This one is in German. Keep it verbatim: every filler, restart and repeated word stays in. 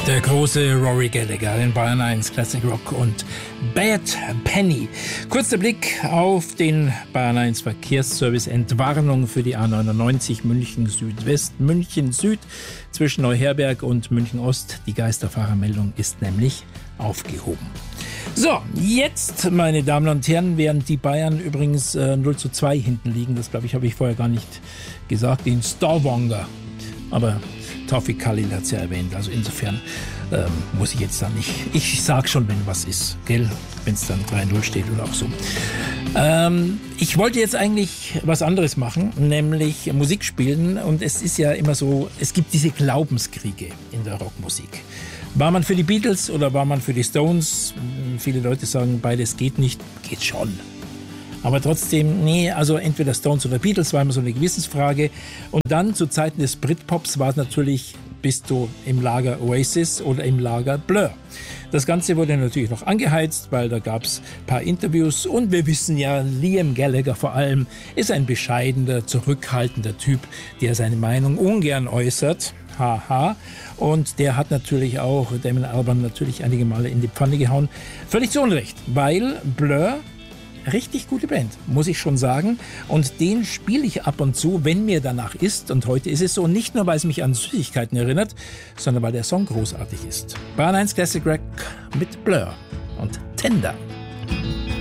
Der große Rory Gallagher in Bayern eins Classic Rock und Bad Penny. Kurzer Blick auf den Bayern eins Verkehrsservice. Entwarnung für die A neunundneunzig München Südwest, München Süd zwischen Neuherberg und München Ost. Die Geisterfahrermeldung ist nämlich aufgehoben. So, jetzt, meine Damen und Herren, während die Bayern übrigens äh, null zu zwei hinten liegen, das glaube ich, habe ich vorher gar nicht gesagt, in Stavanger. Aber Taufik Khalil hat es ja erwähnt, also insofern ähm, muss ich jetzt da nicht, ich sag schon, wenn was ist, gell, wenn es dann drei null steht oder auch so. Ähm, ich wollte jetzt eigentlich was anderes machen, nämlich Musik spielen, und es ist ja immer so, es gibt diese Glaubenskriege in der Rockmusik. War man für die Beatles oder war man für die Stones? Viele Leute sagen, beides geht nicht, geht schon. Aber trotzdem, nee, also entweder Stones oder Beatles war immer so eine Gewissensfrage. Und dann zu Zeiten des Britpops war es natürlich, bist du im Lager Oasis oder im Lager Blur. Das Ganze wurde natürlich noch angeheizt, weil da gab es ein paar Interviews. Und wir wissen ja, Liam Gallagher vor allem ist ein bescheidener, zurückhaltender Typ, der seine Meinung ungern äußert. Haha. Und der hat natürlich auch Damon Albarn natürlich einige Male in die Pfanne gehauen. Völlig zu Unrecht, weil Blur, richtig gute Band, muss ich schon sagen. Und den spiele ich ab und zu, wenn mir danach ist. Und heute ist es so, nicht nur, weil es mich an Süßigkeiten erinnert, sondern weil der Song großartig ist. Bayern eins Classic Rock mit Blur und Tender.